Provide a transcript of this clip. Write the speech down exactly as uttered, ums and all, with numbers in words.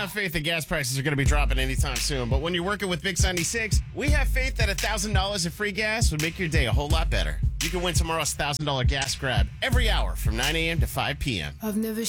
have faith that gas prices are going to be dropping anytime soon, but when you're working with Big seventy-six, we have faith that one thousand dollars of free gas would make your day a whole lot better. You can win tomorrow's one thousand dollars gas grab every hour from nine a.m. to five p.m. I've never